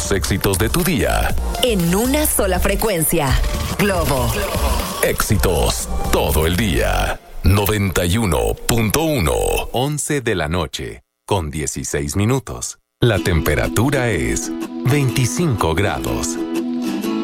Los éxitos de tu día. En una sola frecuencia. Globo. Éxitos todo el día. 91.1. 11 de la noche, con 16 minutos. La temperatura es 25 grados.